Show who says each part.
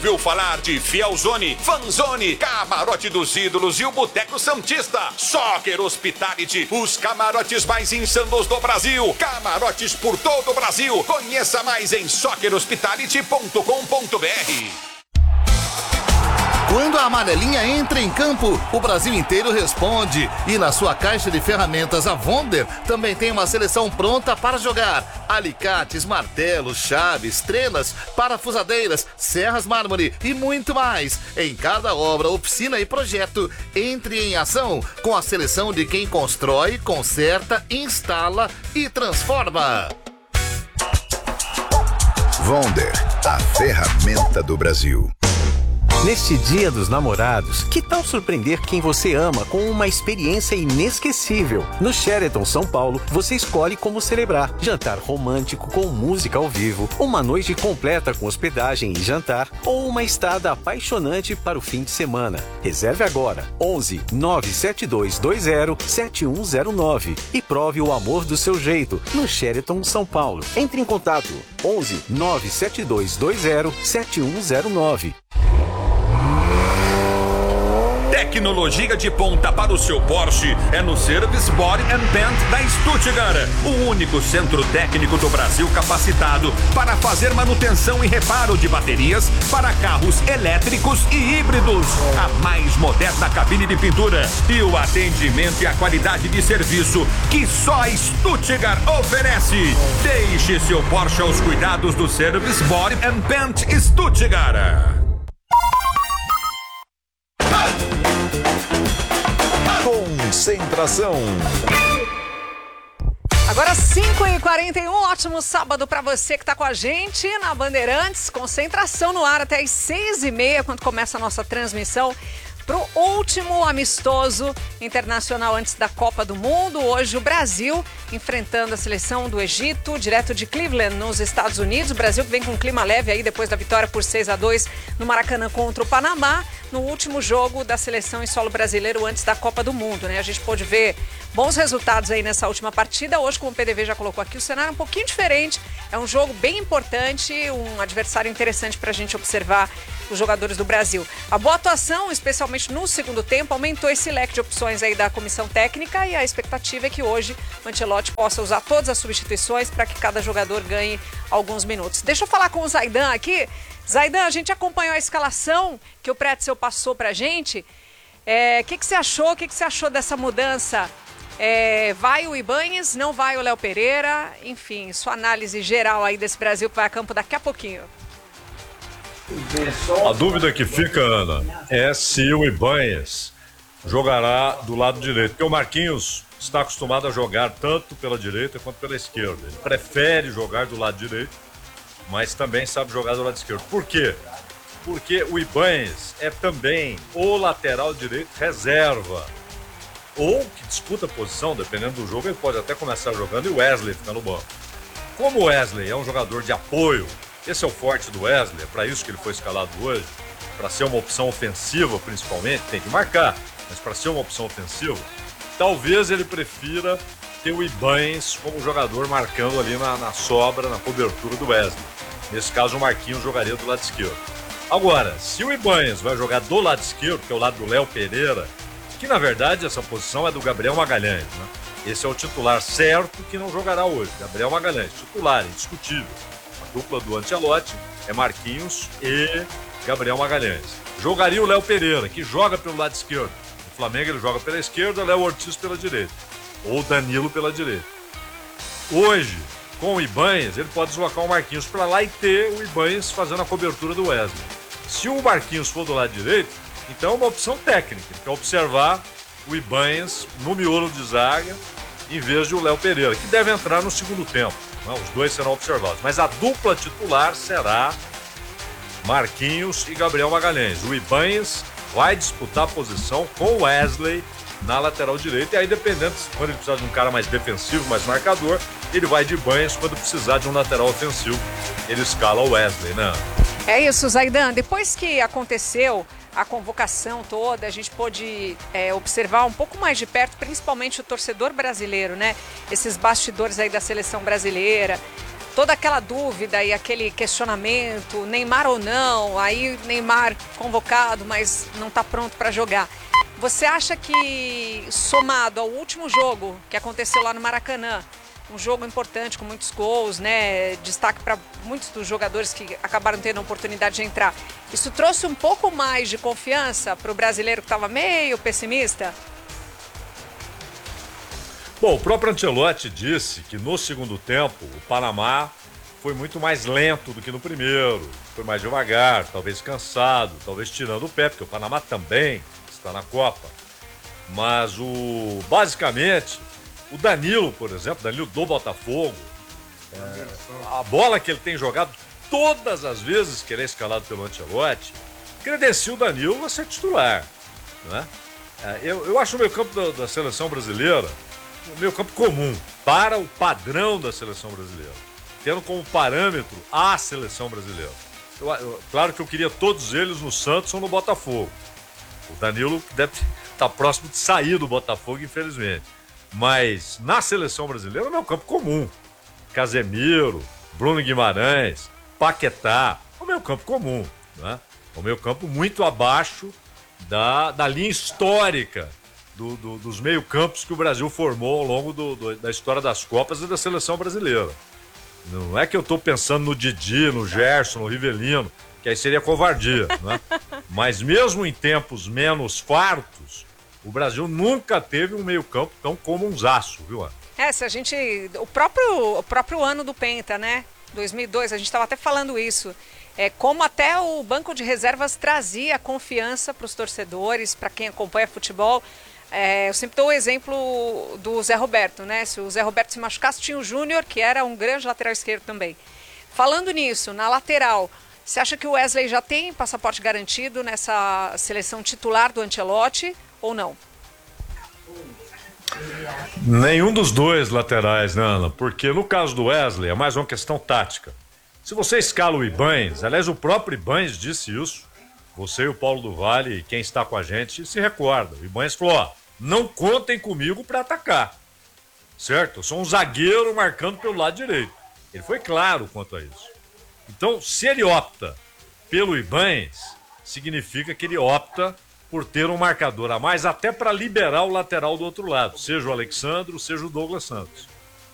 Speaker 1: ouviu falar de Fielzone, Fanzone, Camarote dos Ídolos e o Boteco Santista? Soccer Hospitality, os camarotes mais insanos do Brasil. Camarotes por todo o Brasil. Conheça mais em soccerhospitality.com.br.
Speaker 2: Quando a amarelinha entra em campo, o Brasil inteiro responde. E na sua caixa de ferramentas, a Wonder também tem uma seleção pronta para jogar. Alicates, martelos, chaves, trenas, parafusadeiras, serras mármore e muito mais. Em cada obra, oficina e projeto, entre em ação com a seleção de quem constrói, conserta, instala e transforma.
Speaker 3: Wonder, a ferramenta do Brasil.
Speaker 4: Neste Dia dos Namorados, que tal surpreender quem você ama com uma experiência inesquecível? No Sheraton São Paulo, você escolhe como celebrar. Jantar romântico com música ao vivo, uma noite completa com hospedagem e jantar, ou uma estada apaixonante para o fim de semana. Reserve agora, 11 97220 7109 e prove o amor do seu jeito no Sheraton São Paulo. Entre em contato, 11 97220 7109.
Speaker 1: Tecnologia de ponta para o seu Porsche é no Service Body and Paint da Stuttgart, o único centro técnico do Brasil capacitado para fazer manutenção e reparo de baterias para carros elétricos e híbridos. A mais moderna cabine de pintura e o atendimento e a qualidade de serviço que só a Stuttgart oferece. Deixe seu Porsche aos cuidados do Service Body and Paint Stuttgart.
Speaker 3: Concentração.
Speaker 5: Agora 5h41, ótimo sábado para você que está com a gente na Bandeirantes. Concentração no ar até as 6h30, quando começa a nossa transmissão para o último amistoso internacional antes da Copa do Mundo. Hoje o Brasil enfrentando a seleção do Egito, direto de Cleveland, nos Estados Unidos. O Brasil que vem com um clima leve aí depois da vitória por 6-2 no Maracanã contra o Panamá, no último jogo da seleção em solo brasileiro antes da Copa do Mundo, né? A gente pôde ver bons resultados aí nessa última partida. Hoje, como o PDV já colocou aqui, o cenário é um pouquinho diferente. É um jogo bem importante, um adversário interessante para a gente observar os jogadores do Brasil. A boa atuação, especialmente no segundo tempo, aumentou esse leque de opções aí da comissão técnica e a expectativa é que hoje o Ancelotti possa usar todas as substituições para que cada jogador ganhe alguns minutos. Deixa eu falar com o Zaidan aqui. Zaidan, a gente acompanhou a escalação que o Pretzel passou pra gente. O que você achou? O que você achou dessa mudança? Vai o Ibanez, não vai o Léo Pereira? Enfim, sua análise geral aí desse Brasil que vai a campo daqui a pouquinho.
Speaker 6: A dúvida que fica, Ana, é se o Ibanez jogará do lado direito. Porque o Marquinhos está acostumado a jogar tanto pela direita quanto pela esquerda. Ele prefere jogar do lado direito, mas também sabe jogar do lado esquerdo. Por quê? Porque o Ibanez é também o lateral direito reserva, ou que disputa a posição, dependendo do jogo, ele pode até começar jogando e o Wesley fica no banco. Como o Wesley é um jogador de apoio, esse é o forte do Wesley, é para isso que ele foi escalado hoje, para ser uma opção ofensiva principalmente, tem que marcar, mas para ser uma opção ofensiva, talvez ele prefira ter o Ibanez como jogador marcando ali na sobra, na cobertura do Wesley. Nesse caso, o Marquinhos jogaria do lado esquerdo. Agora, se o Ibanez vai jogar do lado esquerdo, que é o lado do Léo Pereira, que na verdade essa posição é do Gabriel Magalhães, né? Esse é o titular certo que não jogará hoje. Gabriel Magalhães, titular, indiscutível. A dupla do Ancelotti é Marquinhos e Gabriel Magalhães. Jogaria o Léo Pereira, que joga pelo lado esquerdo. O Flamengo ele joga pela esquerda, Léo Ortiz pela direita. Ou Danilo pela direita. Hoje, com o Ibanez, ele pode deslocar o Marquinhos para lá e ter o Ibanez fazendo a cobertura do Wesley. Se o Marquinhos for do lado direito, então é uma opção técnica, que é observar o Ibanez no miolo de zaga em vez de o Léo Pereira, que deve entrar no segundo tempo. Não, os dois serão observados. Mas a dupla titular será Marquinhos e Gabriel Magalhães. O Ibanez vai disputar a posição com o Wesley na lateral direita. E aí, dependendo, quando ele precisar de um cara mais defensivo, mais marcador, ele vai de Ibanez. Quando precisar de um lateral ofensivo, ele escala o Wesley, né?
Speaker 5: É isso, Zaidan. Depois que aconteceu a convocação toda, a gente pôde observar um pouco mais de perto, principalmente o torcedor brasileiro, né? Esses bastidores aí da seleção brasileira, toda aquela dúvida e aquele questionamento, Neymar ou não, aí Neymar convocado, mas não está pronto para jogar. Você acha que, somado ao último jogo que aconteceu lá no Maracanã, um jogo importante com muitos gols, né, destaque para muitos dos jogadores que acabaram tendo a oportunidade de entrar, isso trouxe um pouco mais de confiança para o brasileiro que estava meio pessimista?
Speaker 6: Bom, o próprio Ancelotti disse que no segundo tempo o Panamá foi muito mais lento do que no primeiro, foi mais devagar, talvez cansado, talvez tirando o pé, porque o Panamá também está na Copa. Mas basicamente, o Danilo, por exemplo, Danilo do Botafogo, a bola que ele tem jogado todas as vezes que ele é escalado pelo Ancelotti, credencia o Danilo a ser titular. Né? Eu acho o meio-campo da seleção brasileira um meio-campo comum para o padrão da seleção brasileira, tendo como parâmetro a seleção brasileira. Claro que eu queria todos eles no Santos ou no Botafogo. O Danilo deve estar próximo de sair do Botafogo, infelizmente. Mas na seleção brasileira é um meio-campo comum. Casemiro, Bruno Guimarães, Paquetá, é um meio-campo comum. Né? É um meio-campo muito abaixo da linha histórica dos meio-campos que o Brasil formou ao longo da história das Copas e da seleção brasileira. Não é que eu estou pensando no Didi, no Gerson, no Rivelino, que aí seria covardia, né? Mas mesmo em tempos menos fartos, o Brasil nunca teve um meio-campo tão comunzaço, viu, Ana?
Speaker 5: Se a gente... O próprio ano do Penta, né? 2002, a gente estava até falando isso. Como até o banco de reservas trazia confiança para os torcedores, para quem acompanha futebol. Eu sempre dou o exemplo do Zé Roberto, né? Se o Zé Roberto se machucasse, tinha o Júnior, que era um grande lateral esquerdo também. Falando nisso, na lateral, você acha que o Wesley já tem passaporte garantido nessa seleção titular do Ancelotti ou não?
Speaker 6: Nenhum dos dois laterais, né, Ana? Porque no caso do Wesley é mais uma questão tática. Se você escala o Ibanez, aliás, o próprio Ibanez disse isso, você e o Paulo do Vale, e quem está com a gente, se recorda. O Ibanez falou, não contem comigo para atacar, certo? Eu sou um zagueiro marcando pelo lado direito. Ele foi claro quanto a isso. Então, se ele opta pelo Ibanez, significa que ele opta por ter um marcador a mais, até para liberar o lateral do outro lado, seja o Alexandro, seja o Douglas Santos.